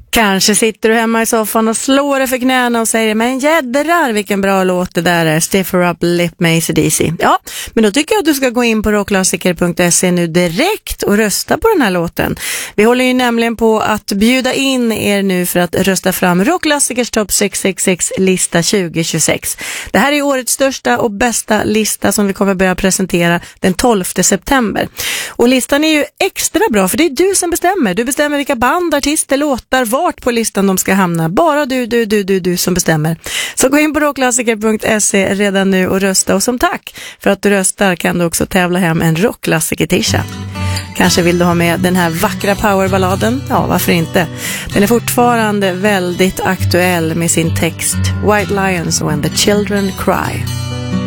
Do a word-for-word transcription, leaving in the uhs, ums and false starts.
Kanske sitter du hemma i soffan och slår dig för knäna och säger, men jädrar vilken bra låt det där är, Stiffer Up Lip med A C D C. Ja, men då tycker jag att du ska gå in på rockklassiker punkt se nu direkt och rösta på den här låten. Vi håller ju nämligen på att bjuda in er nu för att rösta fram Rockklassikers topp sex sex sex-lista tjugo tjugosex. Det här är årets största och bästa lista som vi kommer börja presentera den tolfte september. Och listan är ju extra bra för det är du som bestämmer. Du bestämmer vilka band, artister, låtar, vart på listan de ska hamna. Bara du, du, du, du, du som bestämmer. Så gå in på rockklassiker punkt se redan nu och rösta. Och som tack för att du röstar kan du också tävla hem en rockklassiker-tisha. Kanske vill du ha med den här vackra powerballaden? Ja, varför inte? Den är fortfarande väldigt aktuell med sin text White Lions When the Children Cry.